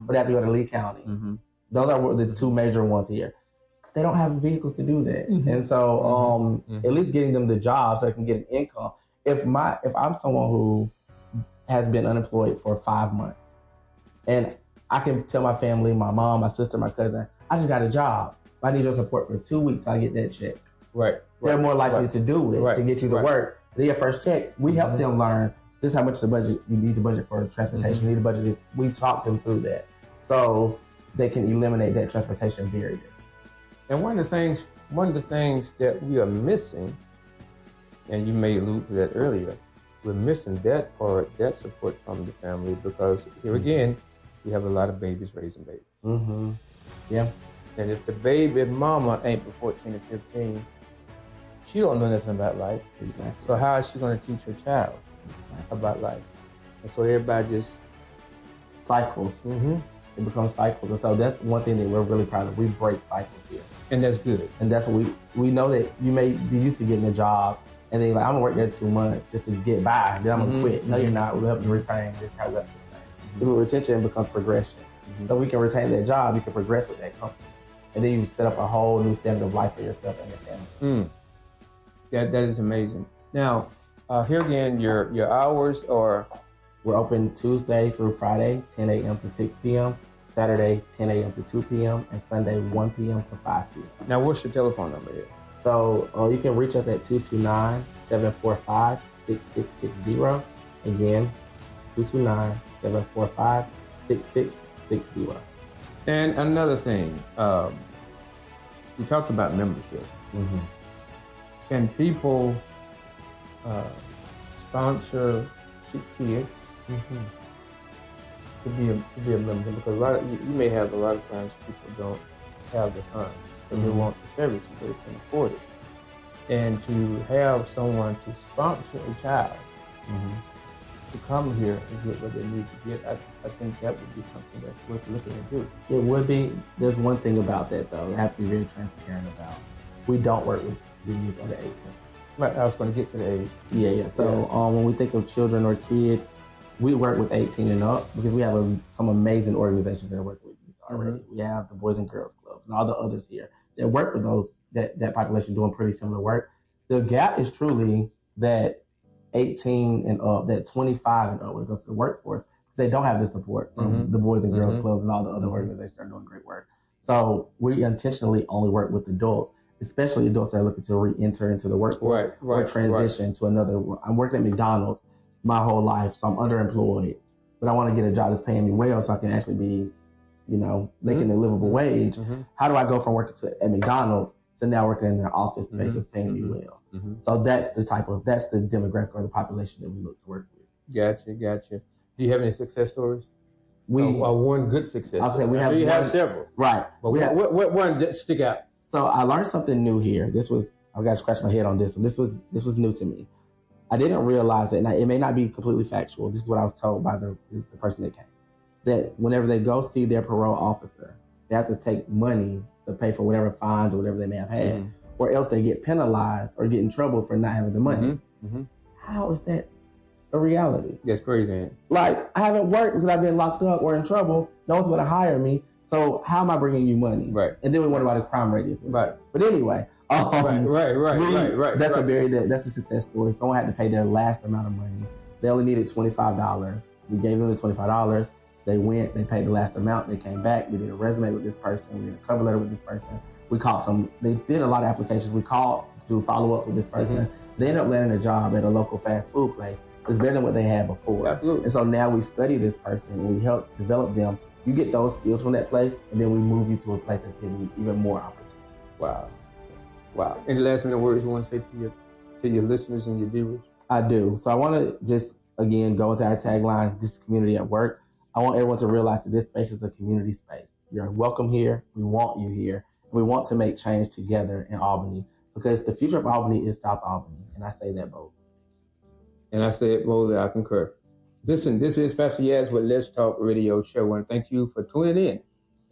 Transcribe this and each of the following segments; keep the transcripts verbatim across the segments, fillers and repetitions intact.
or they have to go to Lee County. Mm-hmm. Those are the two major ones here. They don't have vehicles to do that. Mm-hmm. And so um, mm-hmm. at least getting them the job so they can get an income. If my if I'm someone who has been unemployed for five months and I can tell my family, my mom, my sister, my cousin, I just got a job. I need your support for two weeks so I get that check. Right. They're right, more likely right. to do it, right, to get you to right. work. They get first check. We help mm-hmm. them learn this is how much the budget you need to budget for transportation. Mm-hmm. You need to budget this. We talk them through that so they can eliminate that transportation barrier. And one of the things, one of the things that we are missing, and you may allude to that earlier, we're missing that part, that support from the family, because here again, we have a lot of babies raising babies. Mm-hmm. Yeah. And if the baby mama ain't but fourteen or fifteen, she don't know nothing about life. Exactly. So how is she going to teach her child about life? And so everybody just cycles. Mm-hmm. It becomes cycles. And so that's one thing that we're really proud of. We break cycles here. And that's good. And that's what we, we know that you may be used to getting a job and then you're like, I'm gonna work there two months just to get by. Then I'm gonna mm-hmm. quit. No, you're not. We'll help you retain. This is how we have to retain. Because mm-hmm. with retention, it becomes progression. Mm-hmm. So we can retain that job, you can progress with that company. And then you set up a whole new standard of life for yourself and your family. Mm. That, that is amazing. Now, uh, here again, your, your hours are? We're open Tuesday through Friday, ten a.m. to six p.m., Saturday, ten a.m. to two p.m., and Sunday, one p.m. to five p.m. Now, what's your telephone number here? So uh, you can reach us at two two nine, seven four five, six six six zero. Again, two two nine, seven four five, six six six zero. And another thing, um, we talked about membership. Mm-hmm. Can people uh, sponsor kids mm-hmm. to be a to be a member? Because a lot of, you, you may have a lot of times people don't have the funds, but mm-hmm. they want the services, they can afford it. And to have someone to sponsor a child mm-hmm. to come here and get what they need to get, I, I think that would be something that's worth looking into. It would be. There's one thing about that, though. I have to be very transparent about. We don't work with the youth under eighteen. Right, I was going to get to the age. Yeah, yeah. So yeah. Um, when we think of children or kids, we work with eighteen and up because we have a, some amazing organizations that work with youth already. Mm-hmm. We have the Boys and Girls Clubs and all the others here that work with those that, that population doing pretty similar work. The gap is truly that eighteen and up, that twenty-five and up when it goes to the workforce, they don't have the support from mm-hmm. the Boys and Girls mm-hmm. Clubs and all the other organizations that are doing great work. So we intentionally only work with adults, especially adults that are looking to re-enter into the workforce right, right, or transition right. to another. I'm working at McDonald's my whole life, so I'm underemployed, but I want to get a job that's paying me well so I can actually be, you know, making mm-hmm. a livable wage. Mm-hmm. How do I go from working to, at McDonald's to now working in an office space mm-hmm. that's paying mm-hmm. me well? Mm-hmm. So that's the type of, that's the demographic or the population that we look to work with. Gotcha, gotcha. Do you have any success stories? We or, or one good success I'll story? say we have, you one, have several. Right. But we what, have, what, what one that stick out? So I learned something new here. This was, I've got to scratch my head on this one. This was, this was new to me. I didn't realize it, and I, it may not be completely factual. This is what I was told by the, the person that came. That whenever they go see their parole officer, they have to take money to pay for whatever fines or whatever they may have had, mm-hmm. or else they get penalized or get in trouble for not having the money. Mm-hmm. Mm-hmm. How is that a reality? That's crazy, man. Like, I haven't worked because I've been locked up or in trouble. No one's going to hire me. So how am I bringing you money? Right. And then we wonder about the crime rate. Right. But anyway. Um, right, right, right, we, right, right. That's right. a very, that's a success story. Someone had to pay their last amount of money. They only needed twenty-five dollars. We gave them the twenty-five dollars. They went, they paid the last amount. They came back. We did a resume with this person. We did a cover letter with this person. We called some, they did a lot of applications. We called to follow up with this person. Mm-hmm. They ended up landing a job at a local fast food place. It's better than what they had before. Absolutely. And so now we study this person and we help develop them. You get those skills from that place, and then we move you to a place that's giving you even more opportunity. Wow. Wow. Any last minute words you want to say to your to your listeners and your viewers? I do. So I want to just, again, go into our tagline, this is community at work. I want everyone to realize that this space is a community space. You're welcome here. We want you here. We want to make change together in Albany because the future of Albany is South Albany, and I say that boldly. And I say it boldly, I concur. Listen, this is Pastor Yaz with Let's Talk Radio Show, and thank you for tuning in.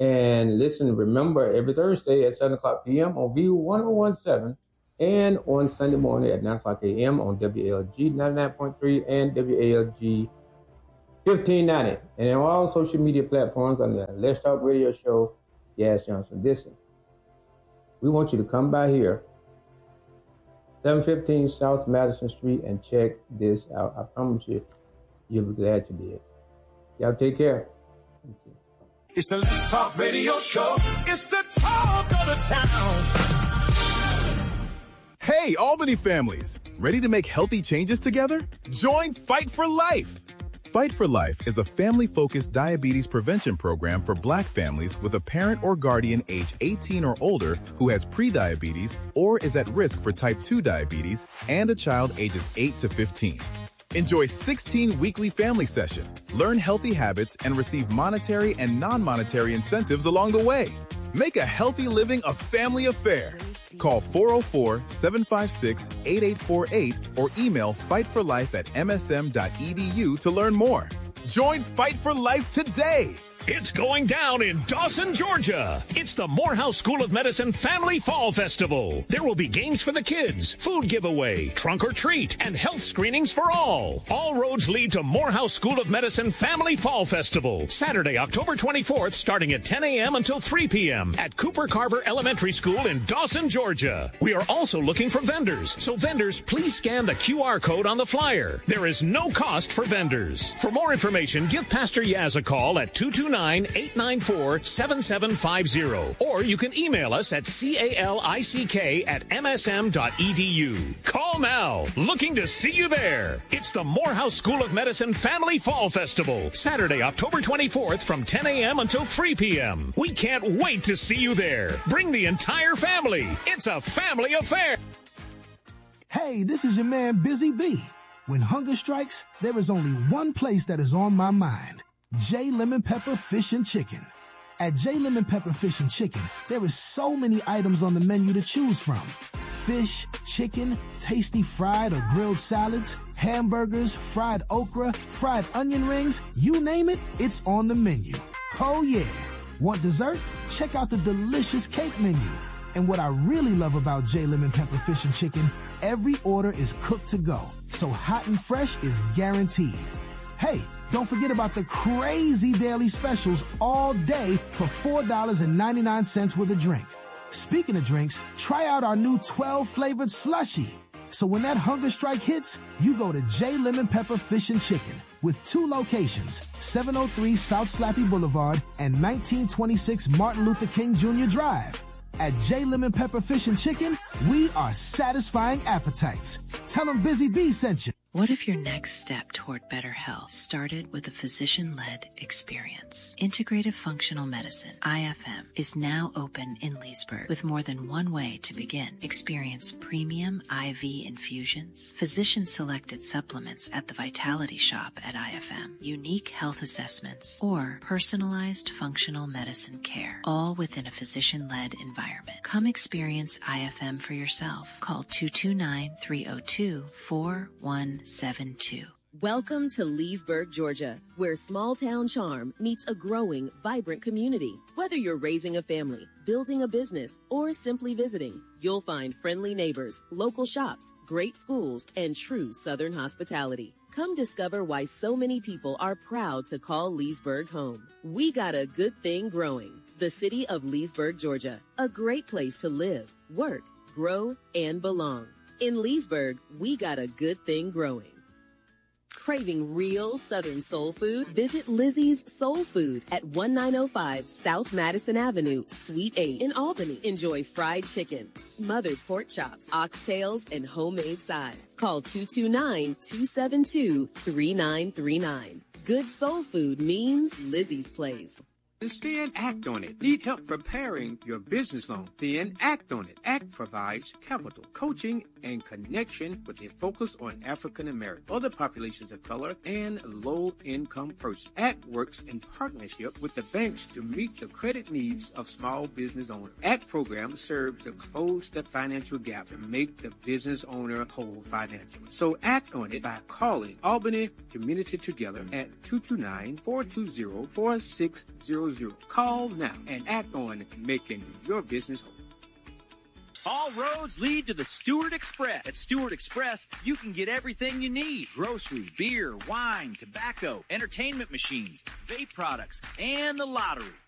And listen, remember, every Thursday at seven o'clock p.m. on V one oh one point seven and on Sunday morning at nine o'clock a.m. on W A L G ninety-nine point three and W A L G fifteen ninety. And on all social media platforms on the Let's Talk Radio Show, Yaz Johnson. Listen, we want you to come by here, seven fifteen South Madison Street, and check this out. I promise you, you'll be glad you did. Y'all take care. Thank you. It's the Let's Talk Radio Show. It's the talk of the town. Hey, Albany families, ready to make healthy changes together? Join Fight for Life. Fight for Life is a family-focused diabetes prevention program for Black families with a parent or guardian age eighteen or older who has prediabetes or is at risk for type two diabetes and a child ages eight to fifteen. Enjoy sixteen weekly family sessions, learn healthy habits, and receive monetary and non-monetary incentives along the way. Make a healthy living a family affair. Call four oh four, seven five six, eight eight four eight or email fightforlife at m s m dot e d u to learn more. Join Fight for Life today. It's going down in Dawson, Georgia. It's the Morehouse School of Medicine Family Fall Festival. There will be games for the kids, food giveaway, trunk or treat, and health screenings for all. All roads lead to Morehouse School of Medicine Family Fall Festival, Saturday, October twenty-fourth, starting at ten a.m. until three p.m. at Cooper Carver Elementary School in Dawson, Georgia. We are also looking for vendors, so vendors, please scan the Q R code on the flyer. There is no cost for vendors. For more information, give Pastor Yaz a call at two two nine, eight nine four, seven seven five zero, or you can email us at calick at m s m dot e d u. Call now. Looking to see you there. It's the Morehouse School of Medicine Family Fall Festival, Saturday, October twenty-fourth from ten a.m. until three p.m. We can't wait to see you there. Bring the entire family. It's a family affair. Hey, this is your man Busy B. When hunger strikes, there is only one place that is on my mind. J Lemon Pepper Fish and Chicken. At J Lemon Pepper Fish and Chicken, there is so many items on the menu to choose from. Fish, chicken, tasty fried or grilled salads, hamburgers, fried okra, fried onion rings, you name it, it's on the menu. Oh yeah. Want dessert? Check out the delicious cake menu. And what I really love about J Lemon Pepper Fish and Chicken, every order is cooked to go, so hot and fresh is guaranteed. Hey, don't forget about the crazy daily specials all day for four dollars and ninety-nine cents with a drink. Speaking of drinks, try out our new twelve flavored slushie. So when that hunger strike hits, you go to J Lemon Pepper Fish and Chicken with two locations, seven oh three South Slappy Boulevard and nineteen twenty-six Martin Luther King Junior Drive. At J Lemon Pepper Fish and Chicken, we are satisfying appetites. Tell them Busy Bee sent you. What if your next step toward better health started with a physician-led experience? Integrative Functional Medicine, I F M, is now open in Leesburg with more than one way to begin. Experience premium I V infusions, physician-selected supplements at the Vitality Shop at I F M, unique health assessments, or personalized functional medicine care, all within a physician-led environment. Come experience I F M for yourself. Call two two nine, three oh two, four one seven two. Welcome to Leesburg, Georgia, where small town charm meets a growing, vibrant community. Whether you're raising a family, building a business, or simply visiting, you'll find friendly neighbors, local shops, great schools, and true Southern hospitality. Come discover why so many people are proud to call Leesburg home. We got a good thing growing. The city of Leesburg, Georgia, a great place to live, work, grow, and belong. In Leesburg, we got a good thing growing. Craving real Southern soul food? Visit Lizzie's Soul Food at nineteen oh five South Madison Avenue, Suite eight in Albany. Enjoy fried chicken, smothered pork chops, oxtails, and homemade sides. Call two two nine, two seven two, three nine three nine. Good soul food means Lizzie's Place. Then act on it. Need help preparing your business loan? Then act on it. ACT provides capital, coaching, and connection with a focus on African American, other populations of color, and low-income persons. ACT works in partnership with the banks to meet the credit needs of small business owners. ACT program serves to close the financial gap and make the business owner whole financially. So act on it by calling Albany Community Together at two two nine, four two zero, four six zero zero. Call now and act on making your business whole. helps. All roads lead to the Stewart Express. At Stewart Express, you can get everything you need. Grocery, beer, wine, tobacco, entertainment machines, vape products, and the lottery.